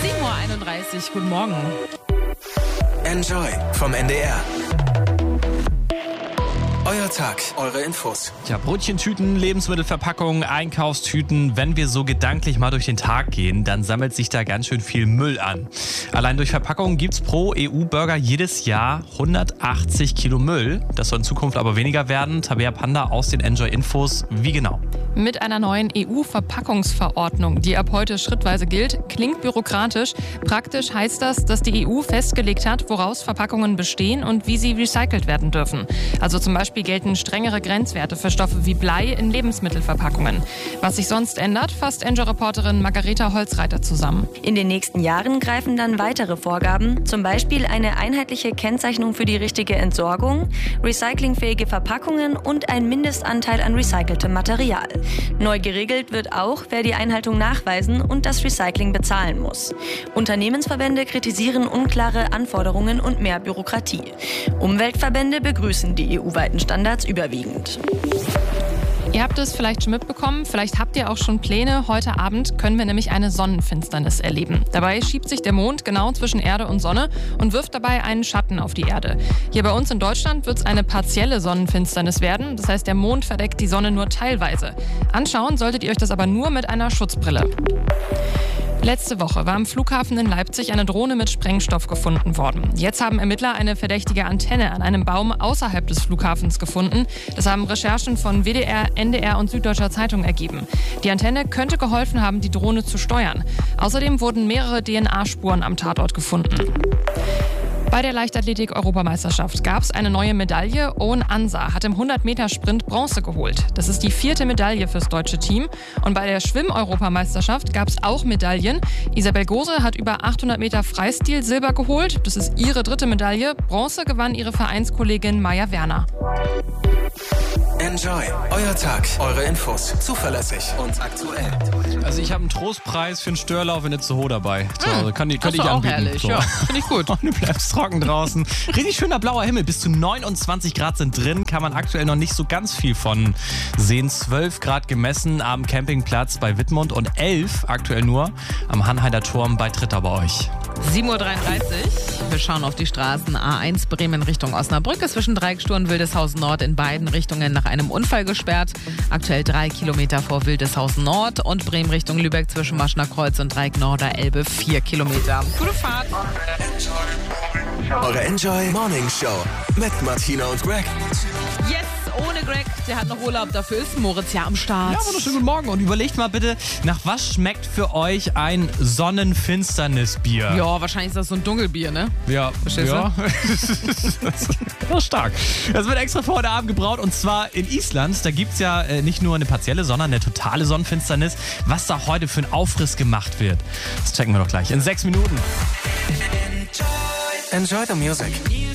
7:31 Uhr, guten Morgen. Enjoy vom NDR. Euer Tag, eure Infos. Ja, Brötchentüten, Lebensmittelverpackungen, Einkaufstüten. Wenn wir so gedanklich mal durch den Tag gehen, dann sammelt sich da ganz schön viel Müll an. Allein durch Verpackungen gibt's pro EU-Bürger jedes Jahr 180 Kilo Müll. Das soll in Zukunft aber weniger werden. Tabea Panda aus den Enjoy Infos. Wie genau? Mit einer neuen EU-Verpackungsverordnung, die ab heute schrittweise gilt, klingt bürokratisch. Praktisch heißt das, dass die EU festgelegt hat, woraus Verpackungen bestehen und wie sie recycelt werden dürfen. Also zum Beispiel gelten strengere Grenzwerte für Stoffe wie Blei in Lebensmittelverpackungen. Was sich sonst ändert, fasst Enjoy-Reporterin Margareta Holzreiter zusammen. In den nächsten Jahren greifen dann weitere Vorgaben, zum Beispiel eine einheitliche Kennzeichnung für die richtige Entsorgung, recyclingfähige Verpackungen und ein Mindestanteil an recyceltem Material. Neu geregelt wird auch, wer die Einhaltung nachweisen und das Recycling bezahlen muss. Unternehmensverbände kritisieren unklare Anforderungen und mehr Bürokratie. Umweltverbände begrüßen die EU-weiten Standards überwiegend. Ihr habt es vielleicht schon mitbekommen, vielleicht habt ihr auch schon Pläne. Heute Abend können wir nämlich eine Sonnenfinsternis erleben. Dabei schiebt sich der Mond genau zwischen Erde und Sonne und wirft dabei einen Schatten auf die Erde. Hier bei uns in Deutschland wird es eine partielle Sonnenfinsternis werden. Das heißt, der Mond verdeckt die Sonne nur teilweise. Anschauen solltet ihr euch das aber nur mit einer Schutzbrille. Letzte Woche war am Flughafen in Leipzig eine Drohne mit Sprengstoff gefunden worden. Jetzt haben Ermittler eine verdächtige Antenne an einem Baum außerhalb des Flughafens gefunden. Das haben Recherchen von WDR, NDR und Süddeutscher Zeitung ergeben. Die Antenne könnte geholfen haben, die Drohne zu steuern. Außerdem wurden mehrere DNA-Spuren am Tatort gefunden. Bei der Leichtathletik-Europameisterschaft gab es eine neue Medaille. Owen Ansa hat im 100-Meter-Sprint Bronze geholt. Das ist die 4. Medaille fürs deutsche Team. Und bei der Schwimm-Europameisterschaft gab es auch Medaillen. Isabel Gose hat über 800 Meter Freistil Silber geholt. Das ist ihre 3. Medaille. Bronze gewann ihre Vereinskollegin Maja Werner. Enjoy, euer Tag, eure Infos. Zuverlässig und aktuell. Also ich habe einen Trostpreis für einen Störlauf in Itzehoe dabei. So, könnte ich auch anbieten. herrlich, so. ja. Finde ich gut. Und du bleibst trocken draußen. Richtig schöner blauer Himmel. Bis zu 29 Grad sind drin. Kann man aktuell noch nicht so ganz viel von sehen. 12 Grad gemessen am Campingplatz bei Wittmund und 11 aktuell nur am Hanheider Turm bei Tritter bei euch. 7:33 Uhr. Wir schauen auf die Straßen. A1 Bremen Richtung Osnabrück ist zwischen Dreiecksstuhl und Wildeshausen Nord in beiden Richtungen nach einem Unfall gesperrt. Aktuell 3 Kilometer vor Wildeshausen Nord und Bremen Richtung Lübeck zwischen Maschner Kreuz und Dreieck Norder Elbe 4 Kilometer. Gute Fahrt. Eure Enjoy Morning Show mit Martina und Greg. Yes, ohne Greg. Der hat noch Urlaub. Dafür ist Moritz ja am Start. Ja, wunderschönen guten Morgen. Und überlegt mal bitte, nach was schmeckt für euch ein Sonnenfinsternisbier? Ja, wahrscheinlich ist das so ein Dunkelbier, ne? Ja, Verstehst du? ja. Das ist stark. Das wird extra für heute Abend gebraut und zwar in Island. Da gibt es ja nicht nur eine partielle, sondern eine totale Sonnenfinsternis. Was da heute für einen Aufriss gemacht wird, das checken wir doch gleich in 6 Minuten. Enjoy the music.